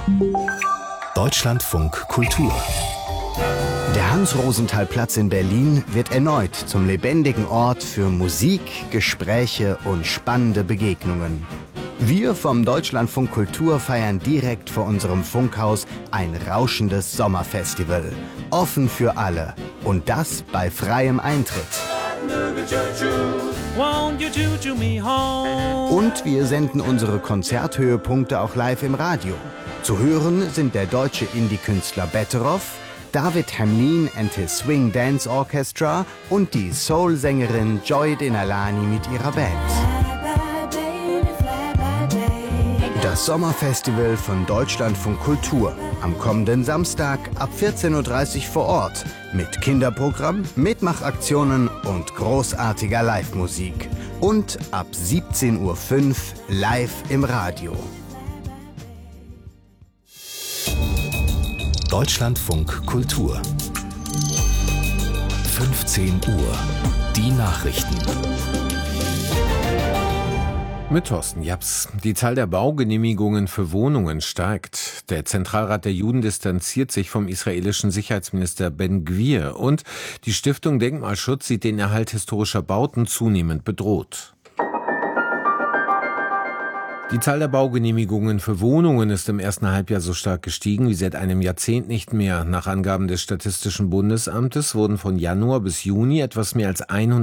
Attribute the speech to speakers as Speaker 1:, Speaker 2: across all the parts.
Speaker 1: Deutschlandfunk Kultur. Der Hans-Rosenthal-Platz in Berlin wird erneut zum lebendigen Ort für Musik, Gespräche und spannende Begegnungen. Wir vom Deutschlandfunk Kultur feiern direkt vor unserem Funkhaus ein rauschendes Sommerfestival. Offen für alle. Und das bei freiem Eintritt. Und wir senden unsere Konzerthöhepunkte auch live im Radio. Zu hören sind der deutsche Indie-Künstler Betteroff, David Hamlin and his Swing Dance Orchestra und die Soul-Sängerin Joy Denalani mit ihrer Band. Das Sommerfestival von Deutschlandfunk Kultur. Am kommenden Samstag ab 14.30 Uhr vor Ort. Mit Kinderprogramm, Mitmachaktionen und großartiger Live-Musik. Und ab 17.05 Uhr live im Radio.
Speaker 2: Deutschlandfunk Kultur. 15 Uhr. Die Nachrichten.
Speaker 3: Mit Thorsten Japs. Die Zahl der Baugenehmigungen für Wohnungen steigt. Der Zentralrat der Juden distanziert sich vom israelischen Sicherheitsminister Ben Gvir. Und die Stiftung Denkmalschutz sieht den Erhalt historischer Bauten zunehmend bedroht. Die Zahl der Baugenehmigungen für Wohnungen ist im ersten Halbjahr so stark gestiegen wie seit einem Jahrzehnt nicht mehr. Nach Angaben des Statistischen Bundesamtes wurden von Januar bis Juni etwas mehr als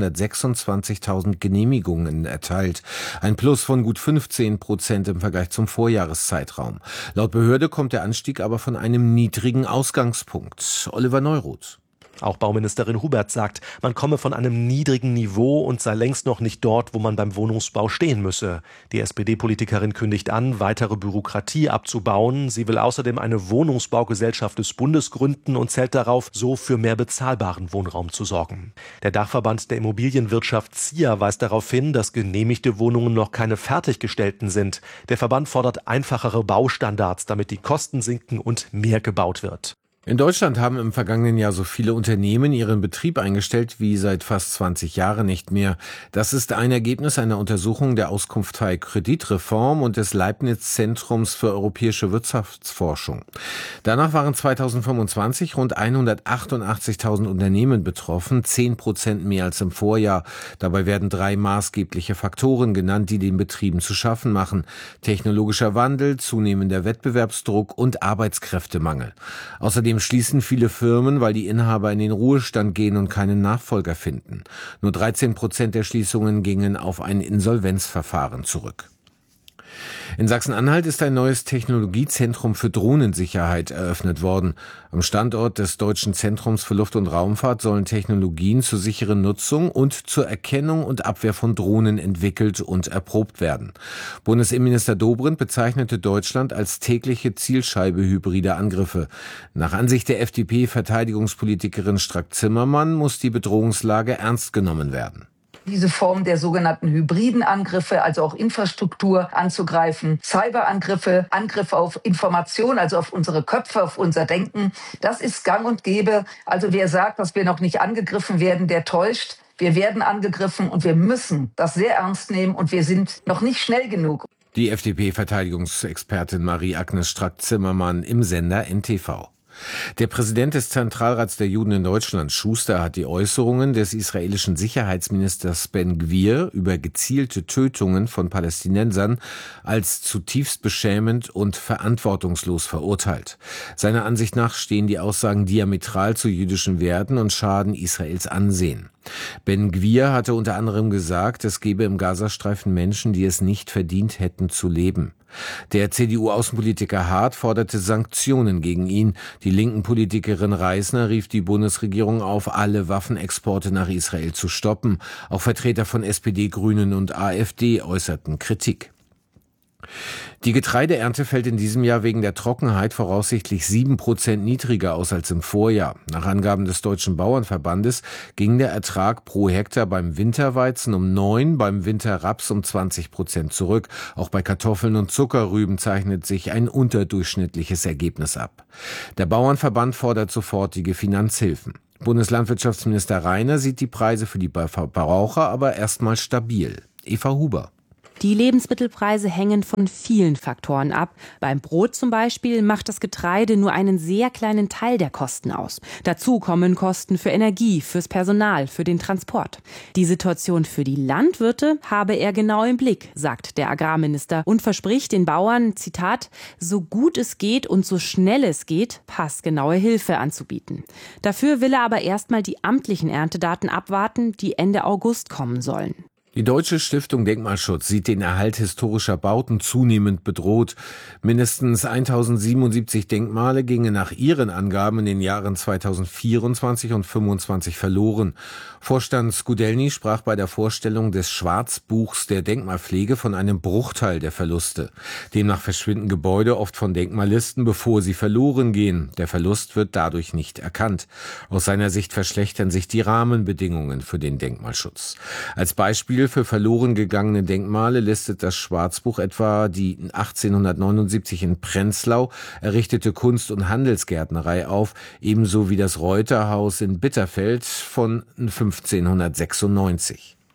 Speaker 3: 126.000 Genehmigungen erteilt. Ein Plus von gut 15% im Vergleich zum Vorjahreszeitraum. Laut Behörde kommt der Anstieg aber von einem niedrigen Ausgangspunkt. Oliver Neuroth.
Speaker 4: Auch Bauministerin Hubert sagt, man komme von einem niedrigen Niveau und sei längst noch nicht dort, wo man beim Wohnungsbau stehen müsse. Die SPD-Politikerin kündigt an, weitere Bürokratie abzubauen. Sie will außerdem eine Wohnungsbaugesellschaft des Bundes gründen und zählt darauf, so für mehr bezahlbaren Wohnraum zu sorgen. Der Dachverband der Immobilienwirtschaft ZIA weist darauf hin, dass genehmigte Wohnungen noch keine fertiggestellten sind. Der Verband fordert einfachere Baustandards, damit die Kosten sinken und mehr gebaut wird.
Speaker 3: In Deutschland haben im vergangenen Jahr so viele Unternehmen ihren Betrieb eingestellt wie seit fast 20 Jahren nicht mehr. Das ist ein Ergebnis einer Untersuchung der Auskunftei Kreditreform und des Leibniz-Zentrums für europäische Wirtschaftsforschung. Danach waren 2025 rund 188.000 Unternehmen betroffen, 10% mehr als im Vorjahr. Dabei werden 3 maßgebliche Faktoren genannt, die den Betrieben zu schaffen machen: technologischer Wandel, zunehmender Wettbewerbsdruck und Arbeitskräftemangel. Außerdem schließen viele Firmen, weil die Inhaber in den Ruhestand gehen und keinen Nachfolger finden. Nur 13% der Schließungen gingen auf ein Insolvenzverfahren zurück. In Sachsen-Anhalt ist ein neues Technologiezentrum für Drohnensicherheit eröffnet worden. Am Standort des Deutschen Zentrums für Luft- und Raumfahrt sollen Technologien zur sicheren Nutzung und zur Erkennung und Abwehr von Drohnen entwickelt und erprobt werden. Bundesinnenminister Dobrindt bezeichnete Deutschland als tägliche Zielscheibe hybrider Angriffe. Nach Ansicht der FDP-Verteidigungspolitikerin Strack-Zimmermann muss die Bedrohungslage ernst genommen werden.
Speaker 5: Diese Form der sogenannten hybriden Angriffe, also auch Infrastruktur anzugreifen, Cyberangriffe, Angriffe auf Information, also auf unsere Köpfe, auf unser Denken, das ist gang und gäbe. Also wer sagt, dass wir noch nicht angegriffen werden, der täuscht. Wir werden angegriffen und wir müssen das sehr ernst nehmen und wir sind noch nicht schnell genug.
Speaker 3: Die FDP-Verteidigungsexpertin Marie-Agnes Strack-Zimmermann im Sender NTV. Der Präsident des Zentralrats der Juden in Deutschland, Schuster, hat die Äußerungen des israelischen Sicherheitsministers Ben Gvir über gezielte Tötungen von Palästinensern als zutiefst beschämend und verantwortungslos verurteilt. Seiner Ansicht nach stehen die Aussagen diametral zu jüdischen Werten und schaden Israels Ansehen. Ben Gvir hatte unter anderem gesagt, es gebe im Gazastreifen Menschen, die es nicht verdient hätten zu leben. Der CDU-Außenpolitiker Hart forderte Sanktionen gegen ihn. Die linken Politikerin Reisner rief die Bundesregierung auf, alle Waffenexporte nach Israel zu stoppen. Auch Vertreter von SPD, Grünen und AfD äußerten Kritik. Die Getreideernte fällt in diesem Jahr wegen der Trockenheit voraussichtlich 7% niedriger aus als im Vorjahr. Nach Angaben des Deutschen Bauernverbandes ging der Ertrag pro Hektar beim Winterweizen um 9%, beim Winterraps um 20% zurück. Auch bei Kartoffeln und Zuckerrüben zeichnet sich ein unterdurchschnittliches Ergebnis ab. Der Bauernverband fordert sofortige Finanzhilfen. Bundeslandwirtschaftsminister Reiner sieht die Preise für die Verbraucher aber erstmal stabil. Eva Huber.
Speaker 6: Die Lebensmittelpreise hängen von vielen Faktoren ab. Beim Brot zum Beispiel macht das Getreide nur einen sehr kleinen Teil der Kosten aus. Dazu kommen Kosten für Energie, fürs Personal, für den Transport. Die Situation für die Landwirte habe er genau im Blick, sagt der Agrarminister und verspricht den Bauern, Zitat, so gut es geht und so schnell es geht, passgenaue Hilfe anzubieten. Dafür will er aber erstmal die amtlichen Erntedaten abwarten, die Ende August kommen sollen.
Speaker 3: Die Deutsche Stiftung Denkmalschutz sieht den Erhalt historischer Bauten zunehmend bedroht. Mindestens 1077 Denkmale gingen nach ihren Angaben in den Jahren 2024 und 2025 verloren. Vorstand Skudelny sprach bei der Vorstellung des Schwarzbuchs der Denkmalpflege von einem Bruchteil der Verluste. Demnach verschwinden Gebäude oft von Denkmallisten, bevor sie verloren gehen. Der Verlust wird dadurch nicht erkannt. Aus seiner Sicht verschlechtern sich die Rahmenbedingungen für den Denkmalschutz. Als Beispiel für verloren gegangene Denkmale listet das Schwarzbuch etwa die 1879 in Prenzlau errichtete Kunst- und Handelsgärtnerei auf, ebenso wie das Reuterhaus in Bitterfeld von 1596.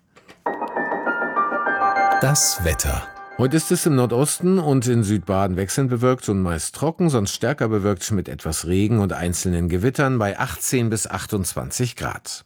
Speaker 2: Das Wetter.
Speaker 3: Heute ist es im Nordosten und in Südbaden wechselnd bewölkt und meist trocken, sonst stärker bewölkt mit etwas Regen und einzelnen Gewittern bei 18 bis 28 Grad.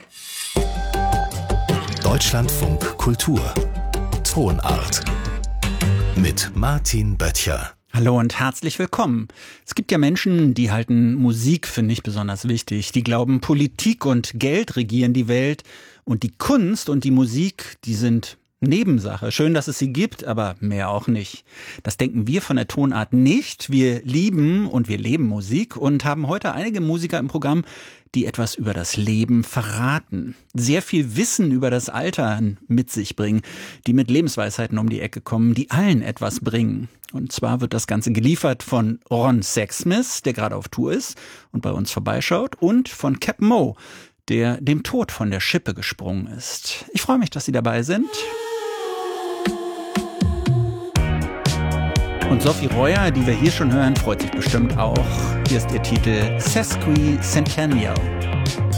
Speaker 2: Deutschlandfunk Kultur. Tonart. Mit Martin Böttcher.
Speaker 7: Hallo und herzlich willkommen. Es gibt ja Menschen, die halten Musik für nicht besonders wichtig. Die glauben, Politik und Geld regieren die Welt. Und die Kunst und die Musik, die sind Nebensache. Schön, dass es sie gibt, aber mehr auch nicht. Das denken wir von der Tonart nicht. Wir lieben und wir leben Musik und haben heute einige Musiker im Programm, die etwas über das Leben verraten. Sehr viel Wissen über das Altern mit sich bringen, die mit Lebensweisheiten um die Ecke kommen, die allen etwas bringen. Und zwar wird das Ganze geliefert von Ron Sexsmith, der gerade auf Tour ist und bei uns vorbeischaut, und von Captain Mo, der dem Tod von der Schippe gesprungen ist. Ich freue mich, dass Sie dabei sind. Und Sophie Reuer, die wir hier schon hören, freut sich bestimmt auch. Hier ist ihr Titel Sesquicentennial.